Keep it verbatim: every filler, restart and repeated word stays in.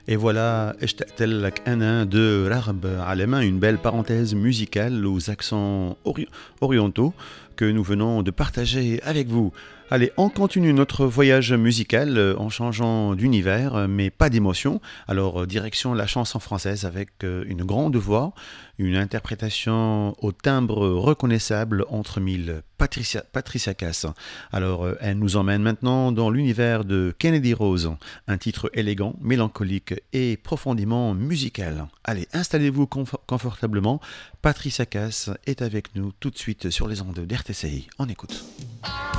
Et voilà, اشتقت لك أنا de Rarb à la main, une belle parenthèse musicale aux accents ori- orientaux que nous venons de partager avec vous. Allez, on continue notre voyage musical euh, en changeant d'univers, euh, mais pas d'émotion. Alors, euh, direction la chanson française avec euh, une grande voix, une interprétation au timbre reconnaissable entre mille. Patricia, Patricia Cass. Alors, euh, elle nous emmène maintenant dans l'univers de Kennedy Rose, un titre élégant, mélancolique et profondément musical. Allez, installez-vous confo- confortablement. Patricia Cass est avec nous tout de suite sur les ondes d'R T C I. On écoute.